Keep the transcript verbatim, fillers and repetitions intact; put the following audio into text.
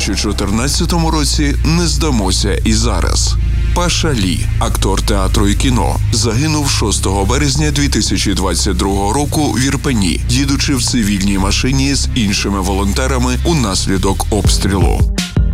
тисячі чотирнадцятому році не здамося і зараз. Паша Лі, актор театру і кіно, загинув шостого березня дві тисячі двадцять другого року в Ірпені, їдучи в цивільній машині з іншими волонтерами унаслідок обстрілу.